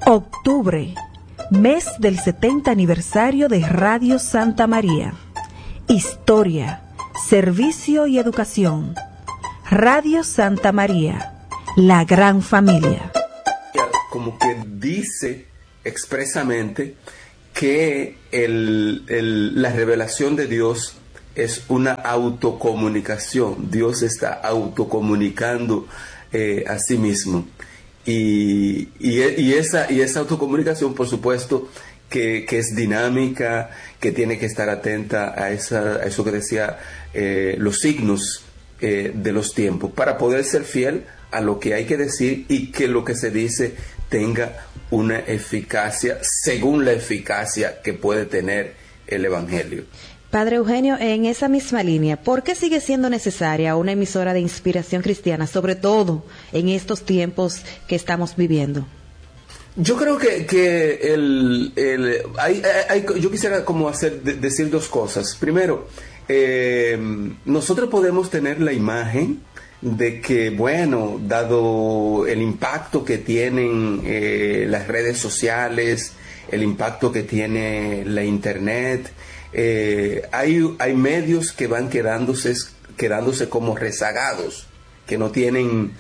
Octubre, mes del 70 aniversario de Radio Santa María. Historia, servicio y educación. Radio Santa María, la gran familia. Como que dice expresamente que la revelación de Dios es una autocomunicación. Dios está autocomunicando a sí mismo. Y esa autocomunicación, por supuesto, que es dinámica, que tiene que estar atenta a eso que decía, los signos de los tiempos, para poder ser fiel a lo que hay que decir y que lo que se dice tenga una eficacia según la eficacia que puede tener el Evangelio. Padre Eugenio, en esa misma línea, ¿por qué sigue siendo necesaria una emisora de inspiración cristiana, sobre todo en estos tiempos que estamos viviendo? Yo creo que yo quisiera decir dos cosas. Primero, nosotros podemos tener la imagen de que, bueno, dado el impacto que tienen las redes sociales, el impacto que tiene la Internet, hay medios que van quedándose como rezagados, que no tienen,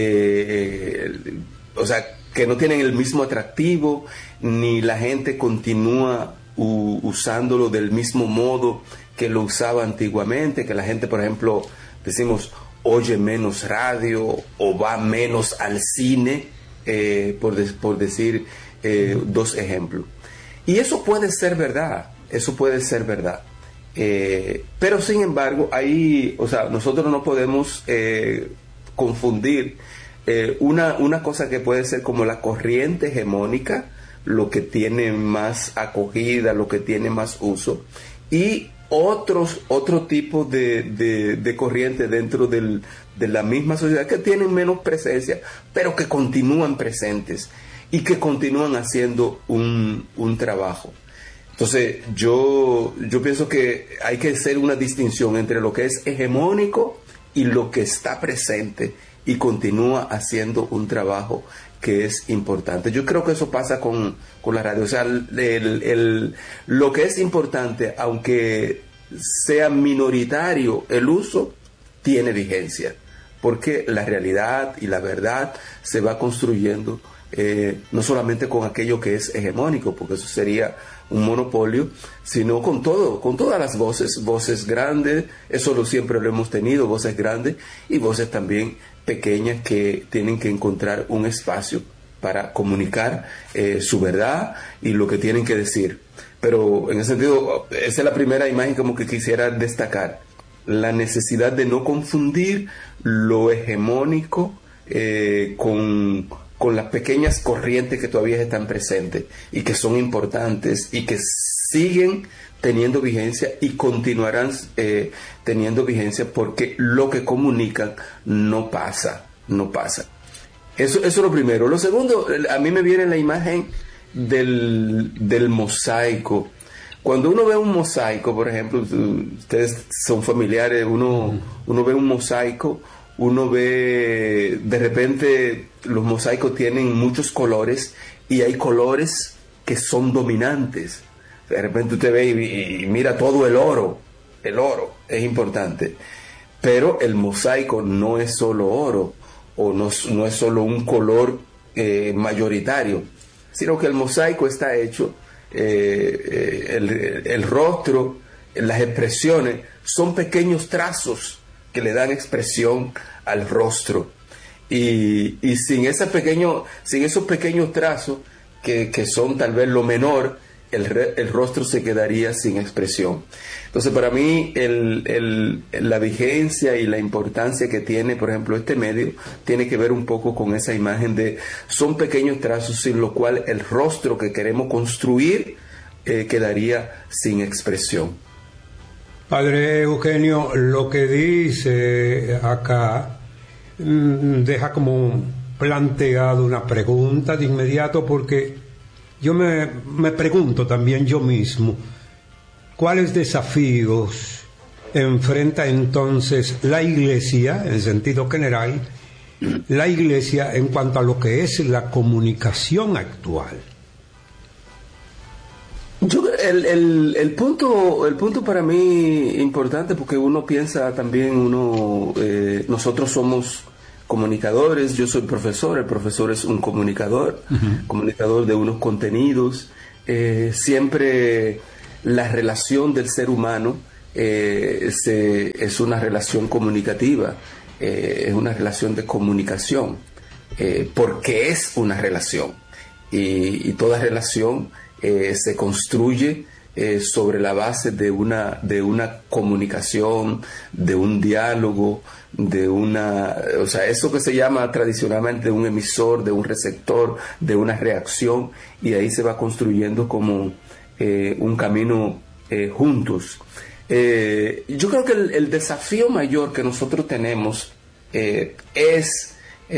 que no tienen el mismo atractivo, ni la gente continúa usándolo del mismo modo que lo usaba antiguamente, que la gente, por ejemplo, decimos, oye menos radio o va menos al cine, por decir dos ejemplos. Y eso puede ser verdad. Pero sin embargo, nosotros no podemos confundir una cosa que puede ser como la corriente hegemónica, lo que tiene más acogida, lo que tiene más uso, y otro tipo de corriente dentro de la misma sociedad que tienen menos presencia, pero que continúan presentes y que continúan haciendo un trabajo. Entonces, yo pienso que hay que hacer una distinción entre lo que es hegemónico y lo que está presente y continúa haciendo un trabajo que es importante. Yo creo que eso pasa con la radio. O sea, lo que es importante, aunque sea minoritario el uso, tiene vigencia, porque la realidad y la verdad se va construyendo no solamente con aquello que es hegemónico, porque eso sería un monopolio, sino con todas las voces grandes. Eso siempre lo hemos tenido, voces grandes y voces también pequeñas que tienen que encontrar un espacio para comunicar su verdad y lo que tienen que decir. Pero en ese sentido, esa es la primera imagen como que quisiera destacar, la necesidad de no confundir lo hegemónico con las pequeñas corrientes que todavía están presentes y que son importantes y que siguen teniendo vigencia y continuarán teniendo vigencia, porque lo que comunican no pasa. Eso es lo primero. Lo segundo, a mí me viene la imagen del mosaico. Cuando uno ve un mosaico, por ejemplo, ustedes son familiares, uno ve un mosaico, uno ve, de repente los mosaicos tienen muchos colores y hay colores que son dominantes. De repente usted ve y mira todo el oro es importante, pero el mosaico no es solo oro, o no es solo un color mayoritario, sino que el mosaico está hecho, el rostro, las expresiones son pequeños trazos que le dan expresión al rostro, y sin esos pequeños trazos que son tal vez lo menor, el rostro se quedaría sin expresión. Entonces, para mí la vigencia y la importancia que tiene, por ejemplo, este medio, tiene que ver un poco con esa imagen de son pequeños trazos sin lo cual el rostro que queremos construir quedaría sin expresión. Padre Eugenio, lo que dice acá deja como planteado una pregunta de inmediato, porque yo me pregunto también yo mismo, ¿cuáles desafíos enfrenta entonces la Iglesia, en sentido general, la Iglesia en cuanto a lo que es la comunicación actual? El punto para mí importante, porque uno piensa también, nosotros somos comunicadores, yo soy profesor, el profesor es un comunicador, comunicador de unos contenidos. Siempre la relación del ser humano es una relación comunicativa, es una relación de comunicación, porque es una relación, y toda relación se construye sobre la base de una comunicación, de un diálogo, o sea, eso que se llama tradicionalmente un emisor, de un receptor, de una reacción, y ahí se va construyendo como un camino juntos. Yo creo que el desafío mayor que nosotros tenemos es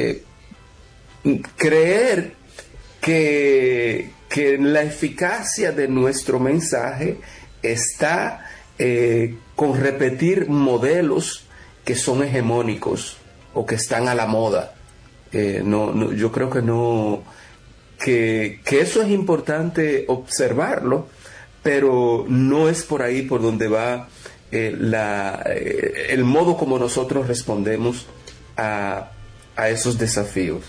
creer que la eficacia de nuestro mensaje está con repetir modelos que son hegemónicos o que están a la moda. Yo creo que eso es importante observarlo, pero no es por ahí por donde va el modo como nosotros respondemos a esos desafíos.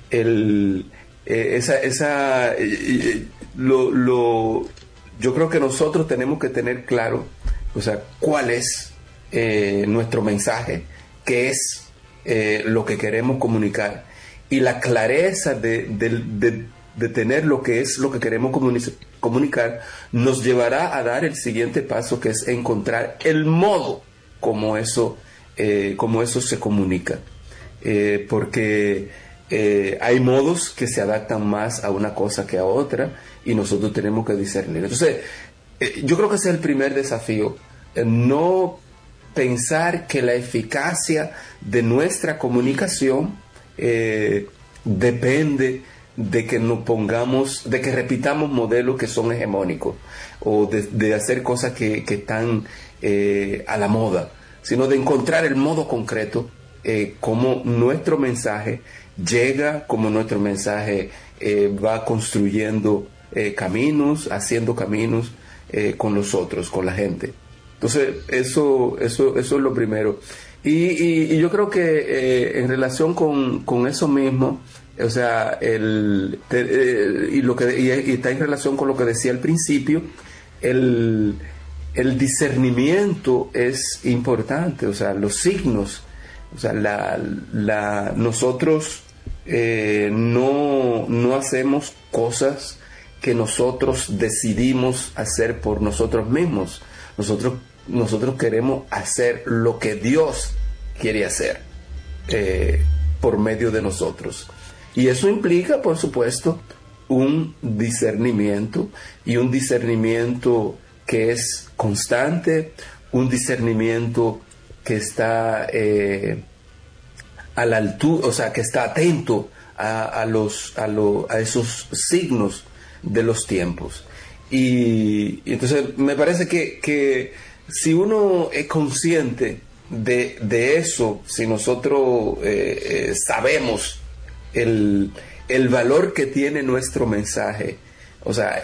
Yo creo que nosotros tenemos que tener claro, o sea, cuál es nuestro mensaje, qué es lo que queremos comunicar, y la clareza de tener lo que es lo que queremos comunicar nos llevará a dar el siguiente paso, que es encontrar el modo como eso se comunica, porque hay modos que se adaptan más a una cosa que a otra, y nosotros tenemos que discernir. Entonces, yo creo que ese es el primer desafío, no pensar que la eficacia de nuestra comunicación depende de que de que repitamos modelos que son hegemónicos, o de hacer cosas que están a la moda, sino de encontrar el modo concreto, como nuestro mensaje llega, como nuestro mensaje va construyendo caminos, haciendo caminos con los otros, con la gente. Entonces, eso es lo primero. Y yo creo que en relación con eso mismo, o sea, y está en relación con lo que decía al principio, el discernimiento es importante, o sea, los signos. O sea, nosotros no hacemos cosas que nosotros decidimos hacer por nosotros mismos. Nosotros queremos hacer lo que Dios quiere hacer por medio de nosotros. Y eso implica, por supuesto, un discernimiento, y un discernimiento que es constante, un discernimiento que está a la altura, o sea, que está atento a esos signos de los tiempos. Y entonces me parece que si uno es consciente de eso, si nosotros sabemos el valor que tiene nuestro mensaje, o sea,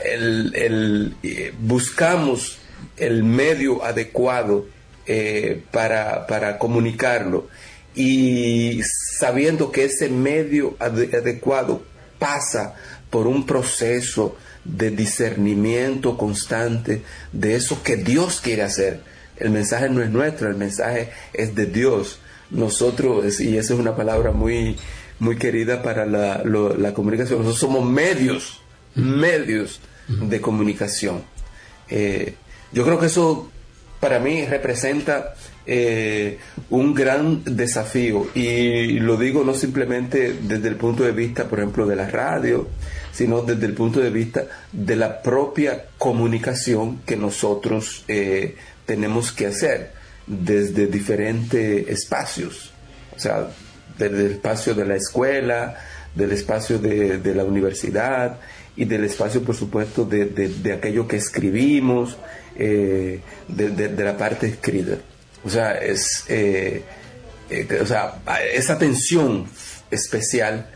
buscamos el medio adecuado para comunicarlo, y sabiendo que ese medio adecuado pasa por un proceso de discernimiento constante de eso que Dios quiere hacer. El mensaje no es nuestro, el mensaje es de Dios. Nosotros, y esa es una palabra muy, muy querida para la comunicación, nosotros somos medios de comunicación. Yo creo que eso para mí representa un gran desafío, y lo digo no simplemente desde el punto de vista, por ejemplo, de la radio, sino desde el punto de vista de la propia comunicación que nosotros tenemos que hacer desde diferentes espacios, o sea, del espacio de la escuela, del espacio de la universidad, y del espacio, por supuesto, de aquello que escribimos, de la parte escrita. O sea, esa tensión especial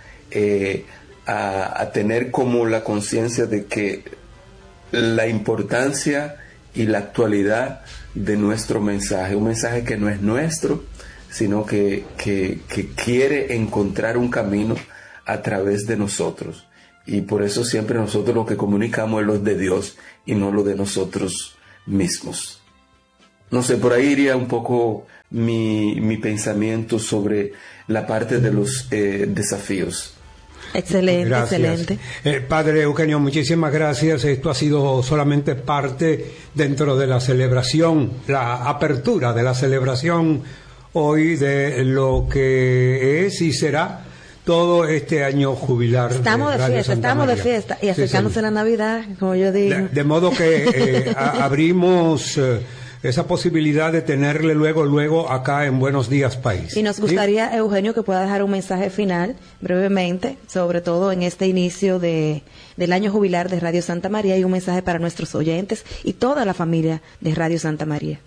a tener como la conciencia de que la importancia y la actualidad de nuestro mensaje, un mensaje que no es nuestro, sino que quiere encontrar un camino a través de nosotros. Y por eso siempre nosotros lo que comunicamos es lo de Dios y no lo de nosotros mismos. No sé, por ahí iría un poco mi pensamiento sobre la parte de los desafíos. Excelente, gracias. excelente. Padre Eugenio, muchísimas gracias. Esto ha sido solamente parte dentro de la celebración, la apertura de la celebración hoy de lo que es y será todo este año jubilar. Estamos de fiesta y acercándose la Navidad, como yo digo. De modo que abrimos esa posibilidad de tenerle luego acá en Buenos Días País. Y nos gustaría, ¿sí? Eugenio, que pueda dejar un mensaje final, brevemente, sobre todo en este inicio del año jubilar de Radio Santa María, y un mensaje para nuestros oyentes y toda la familia de Radio Santa María.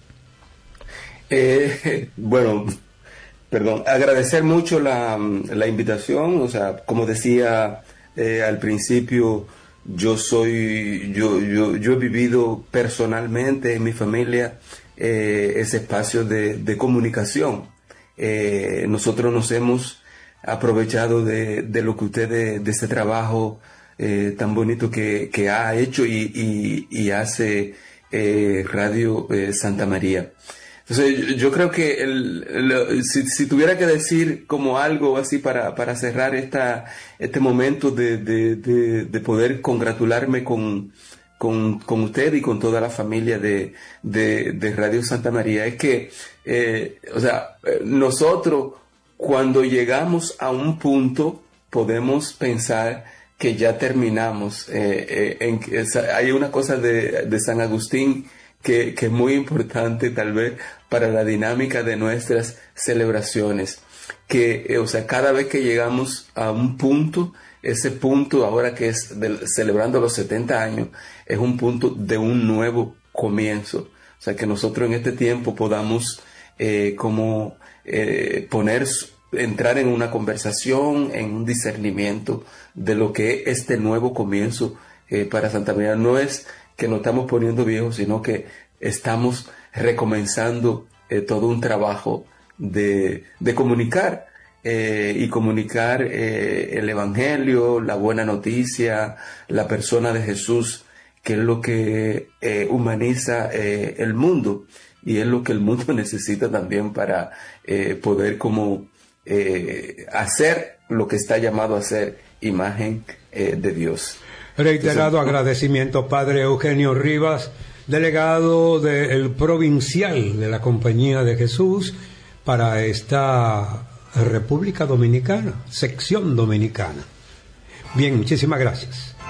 Bueno, perdón, agradecer mucho la invitación. O sea, como decía al principio, yo he vivido personalmente en mi familia ese espacio de comunicación. Nosotros nos hemos aprovechado de lo que usted, de ese trabajo tan bonito que ha hecho y hace Radio Santa María. Entonces, yo creo que si tuviera que decir como algo así para cerrar este momento de poder congratularme con usted y con toda la familia de Radio Santa María, es que, nosotros cuando llegamos a un punto podemos pensar que ya terminamos. Hay una cosa de San Agustín que es muy importante tal vez para la dinámica de nuestras celebraciones, que cada vez que llegamos a un punto, ese punto ahora que es celebrando los 70 años, es un punto de un nuevo comienzo. O sea, que nosotros en este tiempo podamos entrar en una conversación, en un discernimiento de lo que es este nuevo comienzo para Santa María. No es que nos estamos poniendo viejos, sino que estamos recomenzando todo un trabajo de comunicar y comunicar el Evangelio, la buena noticia, la persona de Jesús, que es lo que humaniza el mundo y es lo que el mundo necesita también para poder hacer lo que está llamado a ser imagen de Dios. Reiterado agradecimiento, Padre Eugenio Rivas, delegado del provincial de la Compañía de Jesús para esta República Dominicana, sección dominicana. Bien, muchísimas gracias.